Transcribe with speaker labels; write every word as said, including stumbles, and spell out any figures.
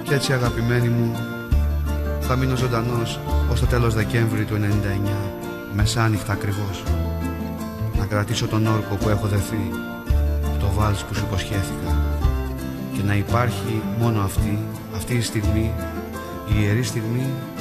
Speaker 1: Κι έτσι αγαπημένοι μου, θα μείνω ζωντανός ως το τέλος Δεκέμβρη του ενενήντα εννιά, μεσάνυχτα ακριβώς, να κρατήσω τον όρκο που έχω δεθεί, το βάλς που σου υποσχέθηκα, και να υπάρχει μόνο αυτή, αυτή η στιγμή, η ιερή στιγμή